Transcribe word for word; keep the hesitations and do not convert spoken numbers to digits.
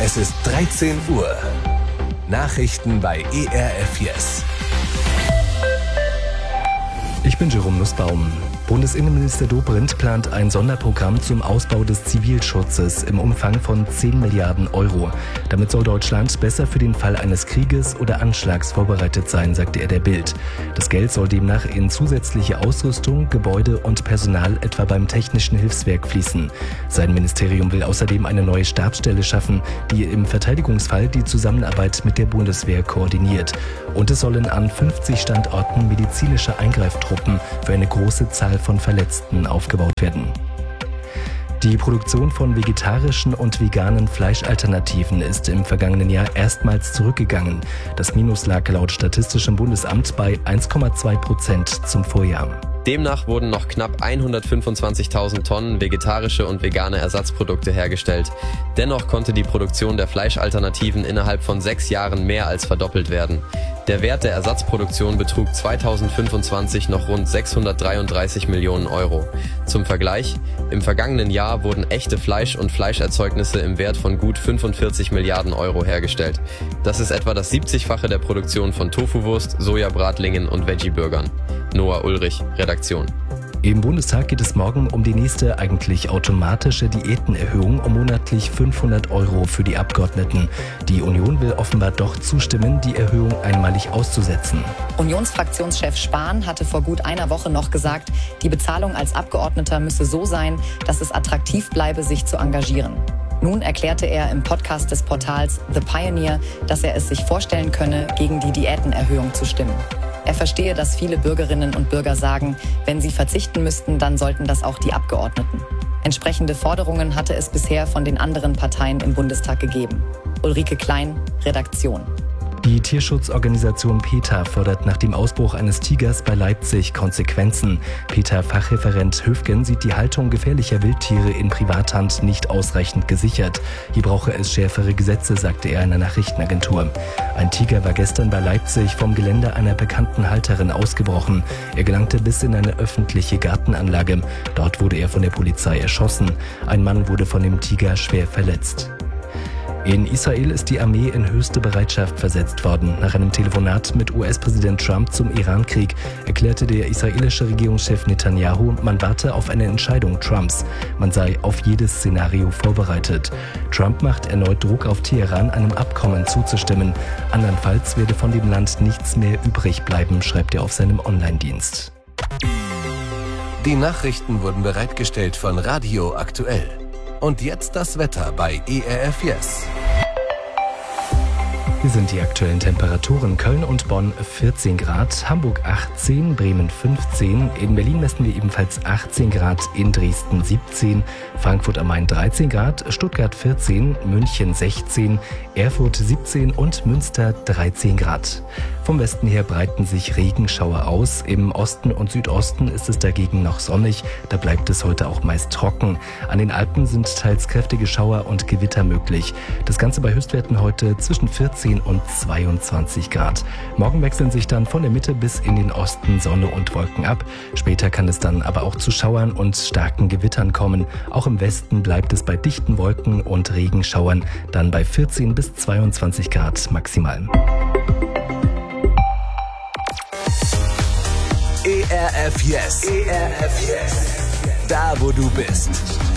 Es ist dreizehn Uhr. Nachrichten bei E R F Yes. Ich bin Jerome Nussbaum. Bundesinnenminister Dobrindt plant ein Sonderprogramm zum Ausbau des Zivilschutzes im Umfang von zehn Milliarden Euro. Damit soll Deutschland besser für den Fall eines Krieges oder Anschlags vorbereitet sein, sagte er der Bild. Das Geld soll demnach in zusätzliche Ausrüstung, Gebäude und Personal etwa beim Technischen Hilfswerk fließen. Sein Ministerium will außerdem eine neue Stabsstelle schaffen, die im Verteidigungsfall die Zusammenarbeit mit der Bundeswehr koordiniert. Und es sollen an fünfzig Standorten medizinische Eingreiftruppen für eine große Zahl von Verletzten aufgebaut werden. Die Produktion von vegetarischen und veganen Fleischalternativen ist im vergangenen Jahr erstmals zurückgegangen. Das Minus lag laut Statistischem Bundesamt bei eins Komma zwei Prozent zum Vorjahr. Demnach wurden noch knapp hundertfünfundzwanzigtausend Tonnen vegetarische und vegane Ersatzprodukte hergestellt. Dennoch konnte die Produktion der Fleischalternativen innerhalb von sechs Jahren mehr als verdoppelt werden. Der Wert der Ersatzproduktion betrug zweitausendfünfundzwanzig noch rund sechshundertdreiunddreißig Millionen Euro. Zum Vergleich, im vergangenen Jahr wurden echte Fleisch- und Fleischerzeugnisse im Wert von gut fünfundvierzig Milliarden Euro hergestellt. Das ist etwa das siebzigfache der Produktion von Tofuwurst, Sojabratlingen und Veggie-Burgern. Noah Ulrich, Redaktion. Im Bundestag geht es morgen um die nächste eigentlich automatische Diätenerhöhung um monatlich fünfhundert Euro für die Abgeordneten. Die Union will offenbar doch zustimmen, die Erhöhung einmalig auszusetzen. Unionsfraktionschef Spahn hatte vor gut einer Woche noch gesagt, die Bezahlung als Abgeordneter müsse so sein, dass es attraktiv bleibe, sich zu engagieren. Nun erklärte er im Podcast des Portals The Pioneer, dass er es sich vorstellen könne, gegen die Diätenerhöhung zu stimmen. Er verstehe, dass viele Bürgerinnen und Bürger sagen, wenn sie verzichten müssten, dann sollten das auch die Abgeordneten. Entsprechende Forderungen hatte es bisher von den anderen Parteien im Bundestag gegeben. Ulrike Klein, Redaktion. Die Tierschutzorganisation PETA fordert nach dem Ausbruch eines Tigers bei Leipzig Konsequenzen. PETA-Fachreferent Höfgen sieht die Haltung gefährlicher Wildtiere in Privathand nicht ausreichend gesichert. Hier brauche es schärfere Gesetze, sagte er einer Nachrichtenagentur. Ein Tiger war gestern bei Leipzig vom Gelände einer bekannten Halterin ausgebrochen. Er gelangte bis in eine öffentliche Gartenanlage. Dort wurde er von der Polizei erschossen. Ein Mann wurde von dem Tiger schwer verletzt. In Israel ist die Armee in höchste Bereitschaft versetzt worden. Nach einem Telefonat mit U S-Präsident Trump zum Iran-Krieg erklärte der israelische Regierungschef Netanyahu, man warte auf eine Entscheidung Trumps. Man sei auf jedes Szenario vorbereitet. Trump macht erneut Druck auf Teheran, einem Abkommen zuzustimmen. Andernfalls werde von dem Land nichts mehr übrig bleiben, schreibt er auf seinem Online-Dienst. Die Nachrichten wurden bereitgestellt von Radio Aktuell. Und jetzt das Wetter bei E R F Yes. Hier sind die aktuellen Temperaturen. Köln und Bonn vierzehn Grad, Hamburg achtzehn, Bremen fünfzehn, in Berlin messen wir ebenfalls achtzehn Grad, in Dresden siebzehn, Frankfurt am Main dreizehn Grad, Stuttgart vierzehn, München sechzehn, Erfurt siebzehn und Münster dreizehn Grad. Vom Westen her breiten sich Regenschauer aus. Im Osten und Südosten ist es dagegen noch sonnig. Da bleibt es heute auch meist trocken. An den Alpen sind teils kräftige Schauer und Gewitter möglich. Das Ganze bei Höchstwerten heute zwischen vierzehn und zweiundzwanzig Grad. Morgen wechseln sich dann von der Mitte bis in den Osten Sonne und Wolken ab. Später kann es dann aber auch zu Schauern und starken Gewittern kommen. Auch im Westen bleibt es bei dichten Wolken und Regenschauern dann bei vierzehn bis zweiundzwanzig Grad maximal. E R F Yes. E R F Yes. Da, wo du bist.